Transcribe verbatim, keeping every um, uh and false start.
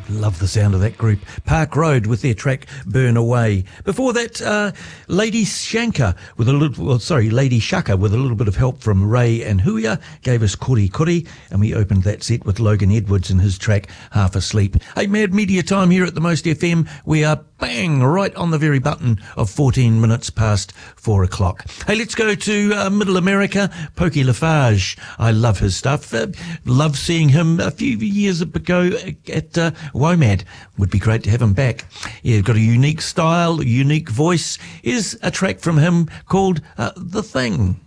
Love the sound of that group. Park Road with their track Burn Away. Before that, uh, Lady Shanka with a little, well, sorry, Lady Shaka with a little bit of help from Ray and Huia gave us Kuri Kuri, and we opened that set with Logan Edwards and his track Half Asleep. Hey, Mad Media time here at the Most F M. We are bang right on the very button of fourteen minutes past four o'clock. Hey, let's go to uh, Middle America. Pokey Lafarge. I love his stuff. Uh, love seeing him a few years ago at uh, WOMAD. Would be great to have him back. Yeah, got a unique style, unique voice. Here's a track from him called uh, The Thing.